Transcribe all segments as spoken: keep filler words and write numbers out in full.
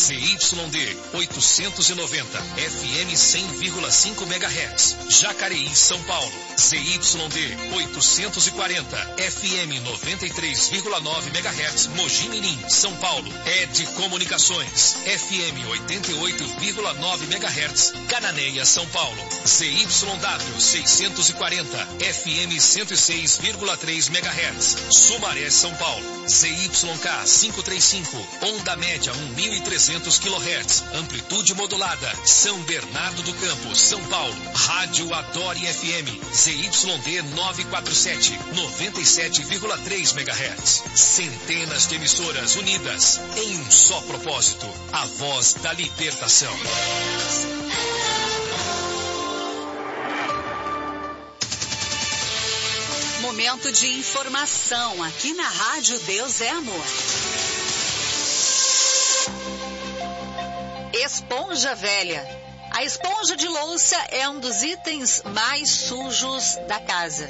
Z Y D oitocentos e noventa, F M cem vírgula cinco megahertz, Jacareí, São Paulo. Z Y D oitocentos e quarenta, F M noventa e três vírgula nove megahertz, Mogi Mirim, São Paulo. E D Comunicações, F M oitenta e oito vírgula nove megahertz, Cananéia, São Paulo. Z Y W seiscentos e quarenta, F M cento e seis vírgula três megahertz, Sumaré, São Paulo. Z Y K quinhentos e trinta e cinco, onda média mil e trezentos quilohertz, amplitude modulada, São Bernardo do Campo, São Paulo. Rádio Adore F M, Z Y D novecentos e quarenta e sete, noventa e sete vírgula três megahertz. Centenas de emissoras unidas em um só propósito, a voz da libertação. Momento de informação aqui na Rádio Deus é Amor. Esponja velha. A esponja de louça é um dos itens mais sujos da casa.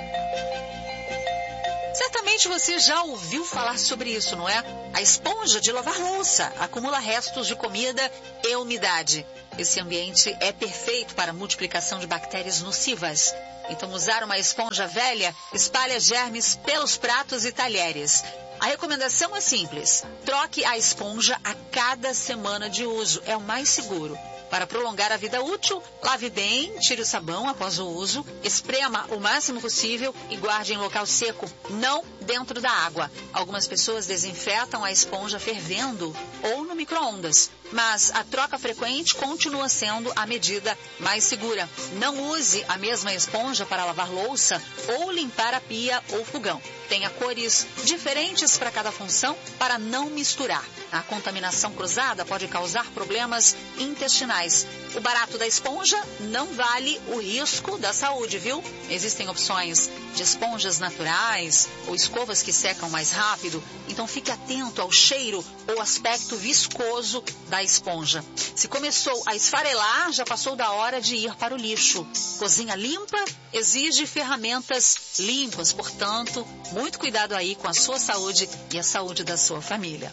Certamente você já ouviu falar sobre isso, não é? A esponja de lavar louça acumula restos de comida e umidade. Esse ambiente é perfeito para a multiplicação de bactérias nocivas. Então, usar uma esponja velha espalha germes pelos pratos e talheres. A recomendação é simples. Troque a esponja a cada semana de uso. É o mais seguro. Para prolongar a vida útil, lave bem, tire o sabão após o uso, esprema o máximo possível e guarde em local seco, não dentro da água. Algumas pessoas desinfetam a esponja fervendo ou no micro-ondas, mas a troca frequente continua sendo a medida mais segura. Não use a mesma esponja para lavar louça ou limpar a pia ou fogão. Tenha cores diferentes para cada função para não misturar. A contaminação cruzada pode causar problemas intestinais. O barato da esponja não vale o risco da saúde, viu? Existem opções de esponjas naturais ou escovas que secam mais rápido, então fique atento ao cheiro ou aspecto viscoso da esponja. Se começou a esfarelar, já passou da hora de ir para o lixo. Cozinha limpa exige ferramentas limpas, portanto, muito cuidado aí com a sua saúde e a saúde da sua família.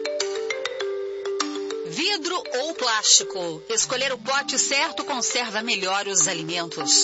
Vidro ou plástico? Escolher o pote certo conserva melhor os alimentos.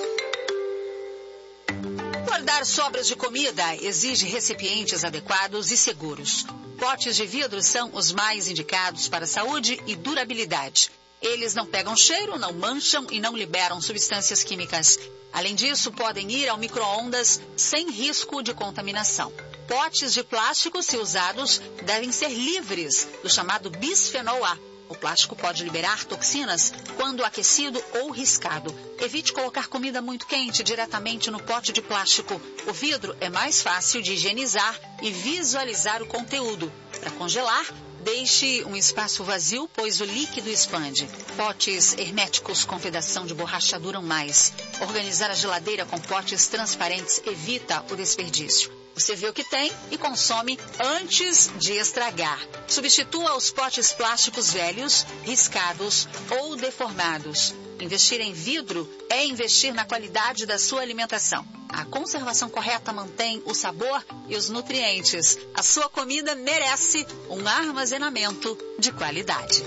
Guardar sobras de comida exige recipientes adequados e seguros. Potes de vidro são os mais indicados para saúde e durabilidade. Eles não pegam cheiro, não mancham e não liberam substâncias químicas. Além disso, podem ir ao micro-ondas sem risco de contaminação. Potes de plástico, se usados, devem ser livres do chamado bisfenol A. O plástico pode liberar toxinas quando aquecido ou riscado. Evite colocar comida muito quente diretamente no pote de plástico. O vidro é mais fácil de higienizar e visualizar o conteúdo. Para congelar, deixe um espaço vazio, pois o líquido expande. Potes herméticos com vedação de borracha duram mais. Organizar a geladeira com potes transparentes evita o desperdício. Você vê o que tem e consome antes de estragar. Substitua os potes plásticos velhos, riscados ou deformados. Investir em vidro é investir na qualidade da sua alimentação. A conservação correta mantém o sabor e os nutrientes. A sua comida merece um armazenamento de qualidade.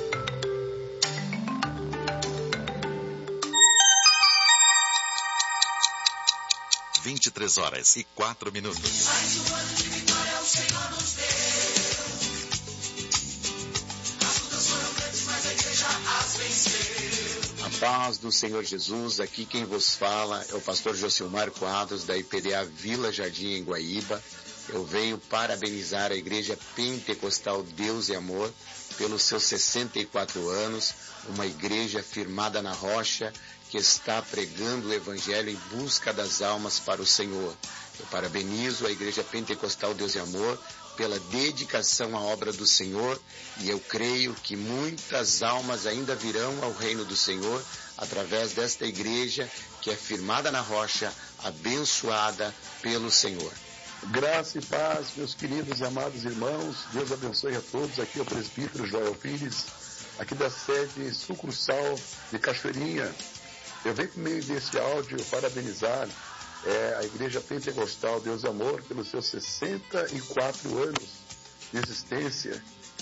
vinte e três horas e quatro minutos. Mais um ano de vitória o Senhor nos deu. As lutas foram grandes, mas a igreja as venceu. A paz do Senhor Jesus, aqui quem vos fala é o pastor Josilmar Quadros, da I P D A Vila Jardim, em Guaíba. Eu venho parabenizar a Igreja Pentecostal Deus e Amor pelos seus sessenta e quatro anos, uma igreja firmada na rocha, que está pregando o Evangelho em busca das almas para o Senhor. Eu parabenizo a Igreja Pentecostal Deus e Amor pela dedicação à obra do Senhor e eu creio que muitas almas ainda virão ao reino do Senhor através desta igreja que é firmada na rocha, abençoada pelo Senhor. Graça e paz, meus queridos e amados irmãos. Deus abençoe a todos. Aqui é o presbítero Joel Pires, aqui da sede sucursal de Cachoeirinha. Eu venho por meio desse áudio parabenizar é, a Igreja Pentecostal Deus e Amor pelos seus sessenta e quatro anos de existência,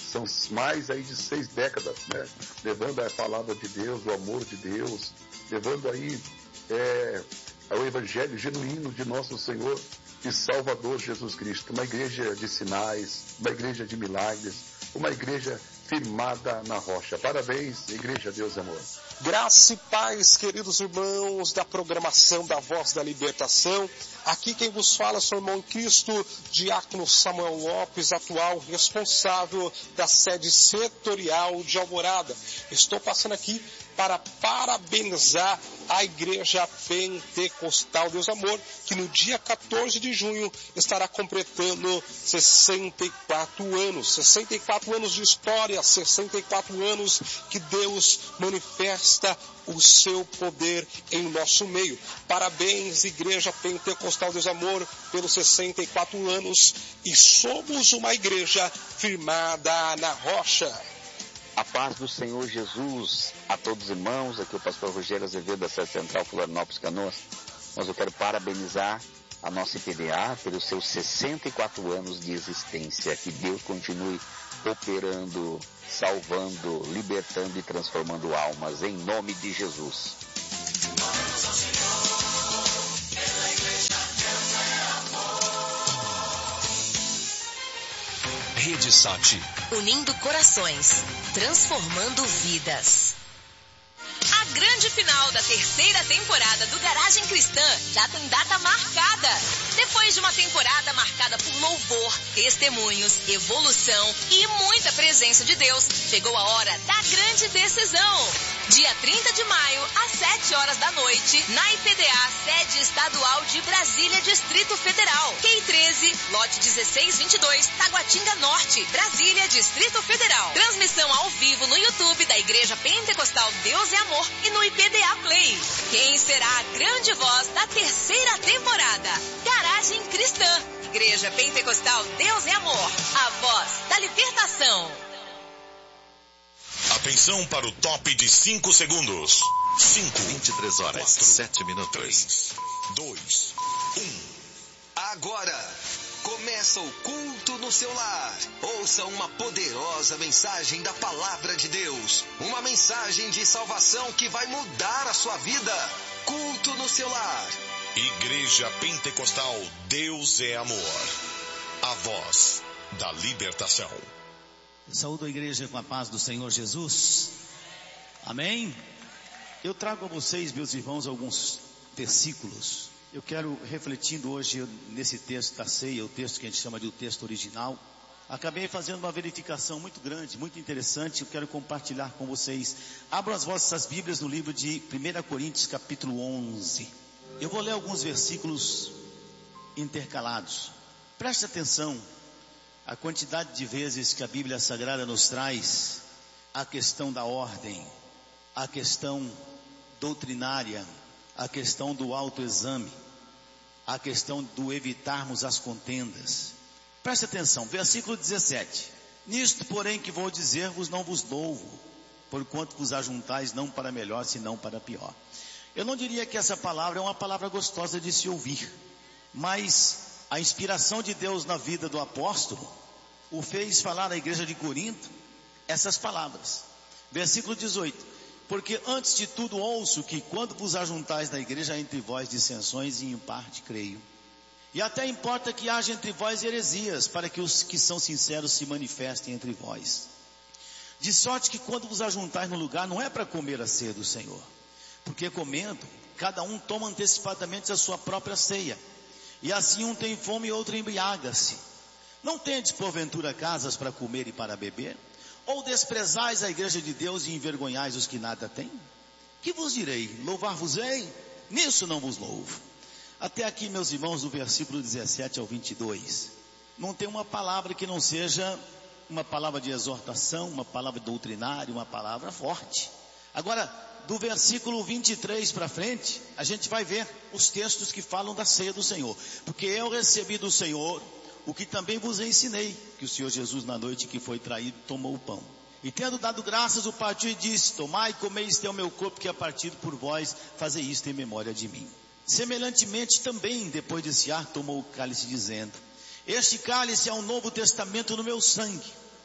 são mais aí de seis décadas, né? Levando a palavra de Deus, o amor de Deus, levando aí é, o evangelho genuíno de nosso Senhor e Salvador Jesus Cristo. Uma igreja de sinais, uma igreja de milagres, uma igreja firmada na rocha. Parabéns, Igreja Deus e Amor. Graça e paz, queridos irmãos da programação da Voz da Libertação. Aqui quem vos fala é o seu irmão em Cristo, Diácono Samuel Lopes, atual responsável da sede setorial de Alvorada. Estou passando aqui para parabenizar a Igreja Pentecostal Deus Amor, que no dia quatorze de junho estará completando sessenta e quatro anos. sessenta e quatro anos de história, sessenta e quatro anos que Deus manifesta o seu poder em nosso meio. Parabéns, Igreja Pentecostal Deus Amor, pelos sessenta e quatro anos, e somos uma igreja firmada na rocha. A paz do Senhor Jesus a todos os irmãos, aqui o pastor Rogério Azevedo da Sede Central Florianópolis, Canoas. Mas eu quero parabenizar a nossa I P D A pelos seus sessenta e quatro anos de existência. Que Deus continue operando, salvando, libertando e transformando almas, em nome de Jesus. Rede Sat. Unindo corações, transformando vidas. A grande final da terceira temporada do Garagem Cristã já tem data marcada. Depois de uma temporada marcada por louvor, testemunhos, evolução e muita presença de Deus, chegou a hora da grande decisão. Dia trinta de maio, às sete horas da noite, na I P D A, sede estadual de Brasília, Distrito Federal. Q treze, lote dezesseis vinte e dois, Taguatinga Norte, Brasília, Distrito Federal. Transmissão ao vivo no YouTube da Igreja Pentecostal Deus é Amor e no I P D A Play. Quem será a grande voz da terceira temporada? Garagem Cristã. Igreja Pentecostal Deus é Amor. A voz da libertação. Atenção para o top de cinco segundos. cinco, vinte e três horas, sete minutos. três, dois, um. Agora começa o culto no seu lar. Ouça uma poderosa mensagem da palavra de Deus. Uma mensagem de salvação que vai mudar a sua vida. Culto no seu lar. Igreja Pentecostal Deus é Amor. A voz da libertação. Saúdo a igreja com a paz do Senhor Jesus. Amém? Eu trago a vocês, meus irmãos, alguns versículos. Eu quero, refletindo hoje nesse texto da ceia, o texto que a gente chama de o texto original. Acabei fazendo uma verificação muito grande, muito interessante. Eu quero compartilhar com vocês. Abram as vossas Bíblias no livro de primeira Coríntios, capítulo onze. Eu vou ler alguns versículos intercalados. Preste atenção. A quantidade de vezes que a Bíblia Sagrada nos traz a questão da ordem, a questão doutrinária, a questão do autoexame, a questão do evitarmos as contendas. Preste atenção, versículo dezessete. Nisto, porém, que vou dizer-vos, não vos louvo, porquanto vos ajuntais não para melhor, senão para pior. Eu não diria que essa palavra é uma palavra gostosa de se ouvir, mas a inspiração de Deus na vida do apóstolo o fez falar à igreja de Corinto essas palavras. Versículo dezoito. Porque antes de tudo ouço que quando vos ajuntais na igreja há entre vós dissensões, e em parte creio. E até importa que haja entre vós heresias, para que os que são sinceros se manifestem entre vós. De sorte que quando vos ajuntais no lugar, não é para comer a ceia do Senhor. Porque comendo, cada um toma antecipadamente a sua própria ceia. E assim um tem fome e outro embriaga-se. Não tendes porventura casas para comer e para beber? Ou desprezais a igreja de Deus e envergonhais os que nada têm? Que vos direi? Louvar-vos-ei? Nisso não vos louvo. Até aqui, meus irmãos, do versículo dezessete ao vinte e dois. Não tem uma palavra que não seja uma palavra de exortação, uma palavra doutrinária, uma palavra forte. Agora, do versículo vinte e três para frente, a gente vai ver os textos que falam da ceia do Senhor. Porque eu recebi do Senhor o que também vos ensinei, que o Senhor Jesus, na noite que foi traído, tomou o pão. E tendo dado graças, o partiu e disse: tomai e comei, este é o meu corpo que é partido por vós, fazei isto em memória de mim. Semelhantemente também, depois de cear, tomou o cálice, dizendo: este cálice é um novo testamento no meu sangue.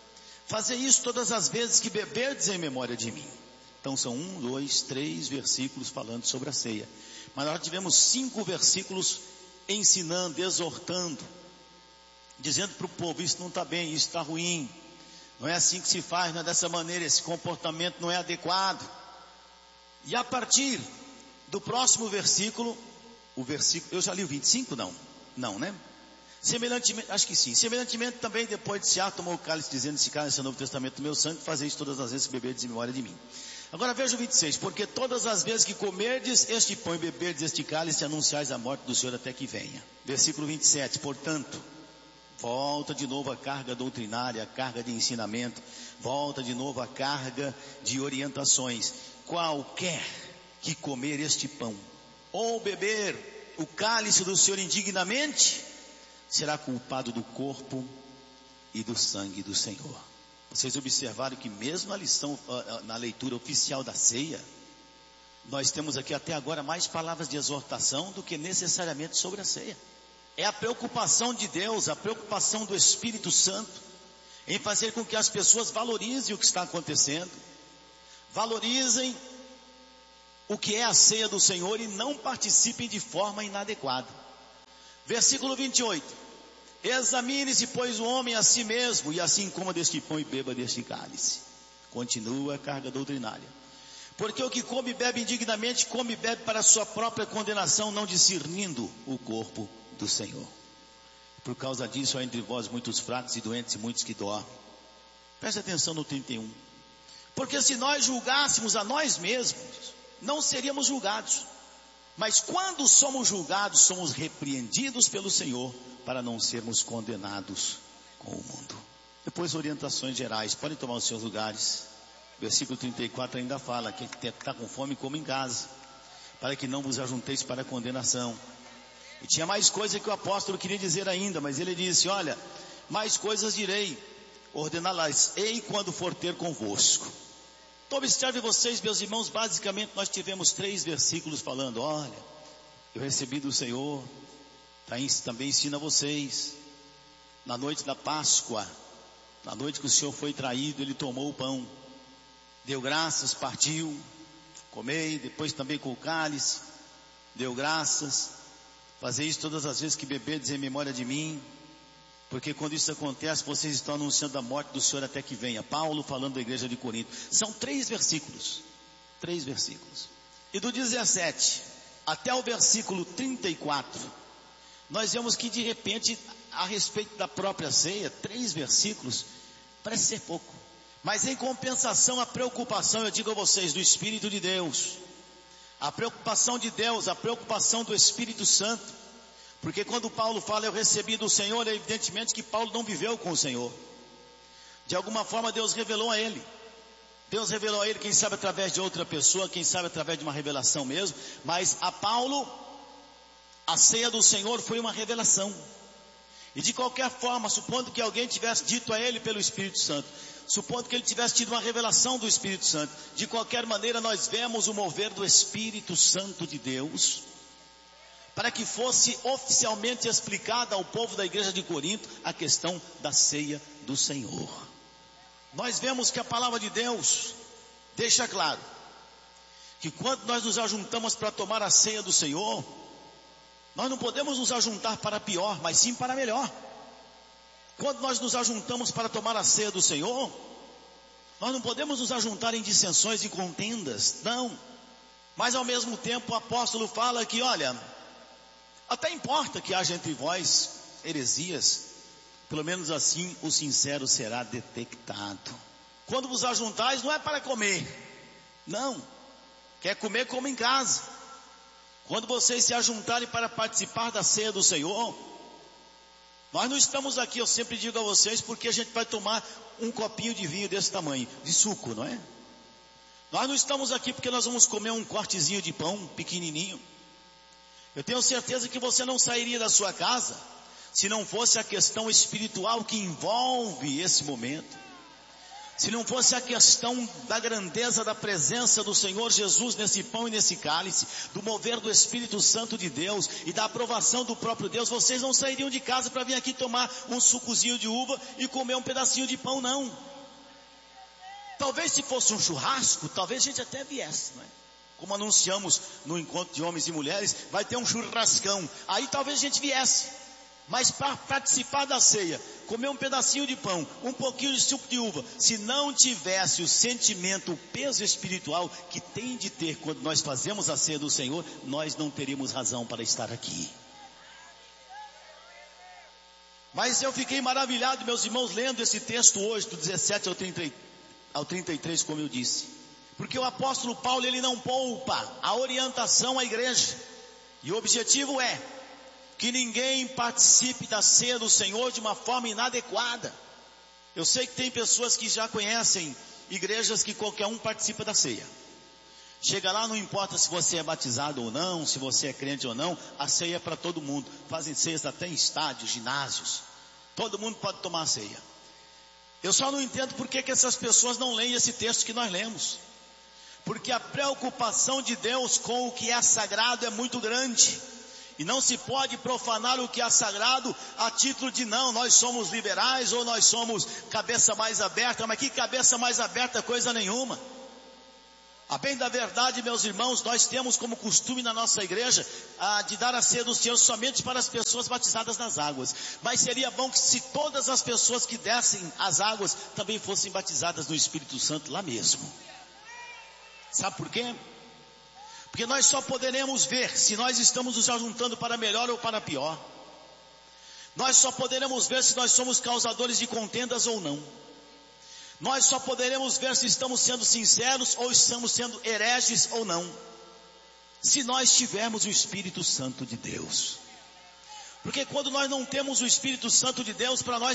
Fazer isso todas as vezes que beberdes em memória de mim. Então são um, dois, três versículos falando sobre a ceia. Mas nós tivemos cinco versículos ensinando, exortando, dizendo para o povo, isso não está bem, isso está ruim. Não é assim que se faz, não é dessa maneira, esse comportamento não é adequado. E a partir do próximo versículo, o versículo, eu já li o vinte e cinco, não? Não, né? Semelhantemente, acho que sim, semelhantemente também depois de Cear tomou o cálice, dizendo, esse cálice é o Novo Testamento do meu sangue, fazer isso todas as vezes que beberdes em memória de mim. Agora veja o vinte e seis, porque todas as vezes que comerdes este pão e beberdes este cálice, anunciais a morte do Senhor até que venha. Versículo vinte e sete, portanto, volta de novo a carga doutrinária, a carga de ensinamento, volta de novo a carga de orientações. Qualquer que comer este pão, ou beber o cálice do Senhor indignamente, será culpado do corpo e do sangue do Senhor. Vocês observaram que mesmo na lição, na leitura oficial da ceia, nós temos aqui até agora mais palavras de exortação do que necessariamente sobre a ceia. É a preocupação de Deus, a preocupação do Espírito Santo, em fazer com que as pessoas valorizem o que está acontecendo, valorizem o que é a ceia do Senhor e não participem de forma inadequada. Versículo vinte e oito, examine-se, pois, o homem a si mesmo, e assim coma deste pão e beba deste cálice. Continua a carga doutrinária. Porque o que come e bebe indignamente, come e bebe para a sua própria condenação, não discernindo o corpo do Senhor. Por causa disso há entre vós muitos fracos e doentes e muitos que dormem. Preste atenção no trinta e um. Porque se nós julgássemos a nós mesmos, não seríamos julgados. Mas quando somos julgados, somos repreendidos pelo Senhor, para não sermos condenados com o mundo. Depois, orientações gerais, podem tomar os seus lugares. Versículo trinta e quatro ainda fala, que está com fome, coma em casa, para que não vos ajunteis para a condenação. E tinha mais coisa que o apóstolo queria dizer ainda, mas ele disse, olha, mais coisas direi, ordená-las-ei quando for ter convosco. Então observe vocês, meus irmãos, basicamente nós tivemos três versículos falando, olha, eu recebi do Senhor, também ensina vocês, na noite da Páscoa, na noite que o Senhor foi traído, Ele tomou o pão, deu graças, partiu, comei, depois também com o cálice, deu graças, fazer isso todas as vezes que beberdes em memória de mim, porque quando isso acontece, vocês estão anunciando a morte do Senhor até que venha. Paulo falando da igreja de Corinto, são três versículos, três versículos, e do dezessete até o versículo trinta e quatro, nós vemos que de repente, a respeito da própria ceia, três versículos, parece ser pouco. Mas em compensação, a preocupação, eu digo a vocês, do Espírito de Deus, a preocupação de Deus, a preocupação do Espírito Santo, porque quando Paulo fala, eu recebi do Senhor, é evidentemente que Paulo não viveu com o Senhor. De alguma forma Deus revelou a ele. Deus revelou a ele, quem sabe através de outra pessoa, quem sabe através de uma revelação mesmo, mas a Paulo, a ceia do Senhor foi uma revelação. E de qualquer forma, supondo que alguém tivesse dito a ele pelo Espírito Santo, supondo que ele tivesse tido uma revelação do Espírito Santo, de qualquer maneira nós vemos o mover do Espírito Santo de Deus, para que fosse oficialmente explicada ao povo da igreja de Corinto a questão da ceia do Senhor. Nós vemos que a palavra de Deus deixa claro que quando nós nos ajuntamos para tomar a ceia do Senhor, nós não podemos nos ajuntar para pior, mas sim para melhor. Quando nós nos ajuntamos para tomar a ceia do Senhor, nós não podemos nos ajuntar em dissensões e contendas, não. Mas ao mesmo tempo o apóstolo fala que, olha, até importa que haja entre vós heresias, pelo menos assim o sincero será detectado. Quando vos ajuntais não é para comer, não. Quer comer, come em casa. Quando vocês se ajuntarem para participar da ceia do Senhor, nós não estamos aqui, eu sempre digo a vocês, porque a gente vai tomar um copinho de vinho desse tamanho, de suco, não é? Nós não estamos aqui porque nós vamos comer um cortezinho de pão pequenininho. Eu tenho certeza que você não sairia da sua casa se não fosse a questão espiritual que envolve esse momento. Se não fosse a questão da grandeza da presença do Senhor Jesus nesse pão e nesse cálice, do mover do Espírito Santo de Deus e da aprovação do próprio Deus, vocês não sairiam de casa para vir aqui tomar um sucozinho de uva e comer um pedacinho de pão, não. Talvez se fosse um churrasco, talvez a gente até viesse, não é? Como anunciamos no encontro de homens e mulheres, vai ter um churrascão. Aí talvez a gente viesse. Mas para participar da ceia, comer um pedacinho de pão, um pouquinho de suco de uva, se não tivesse o sentimento, o peso espiritual que tem de ter quando nós fazemos a ceia do Senhor, nós não teríamos razão para estar aqui. Mas eu fiquei maravilhado, meus irmãos, lendo esse texto hoje, do dezessete ao, trinta, ao trinta e três, como eu disse. Porque o apóstolo Paulo, ele não poupa a orientação à igreja. E o objetivo é que ninguém participe da ceia do Senhor de uma forma inadequada. Eu sei que tem pessoas que já conhecem igrejas que qualquer um participa da ceia. Chega lá, não importa se você é batizado ou não, se você é crente ou não, a ceia é para todo mundo. Fazem ceias até em estádios, ginásios. Todo mundo pode tomar a ceia. Eu só não entendo por que que essas pessoas não leem esse texto que nós lemos. Porque a preocupação de Deus com o que é sagrado é muito grande. E não se pode profanar o que é sagrado a título de não, nós somos liberais ou nós somos cabeça mais aberta. Mas que cabeça mais aberta, coisa nenhuma. A bem da verdade, meus irmãos, nós temos como costume na nossa igreja a, de dar a ceia do Senhor somente para as pessoas batizadas nas águas. Mas seria bom que se todas as pessoas que dessem as águas também fossem batizadas no Espírito Santo lá mesmo. Sabe por quê? Porque nós só poderemos ver se nós estamos nos ajuntando para melhor ou para pior. Nós só poderemos ver se nós somos causadores de contendas ou não. Nós só poderemos ver se estamos sendo sinceros ou estamos sendo hereges ou não. Se nós tivermos o Espírito Santo de Deus. Porque quando nós não temos o Espírito Santo de Deus, para nós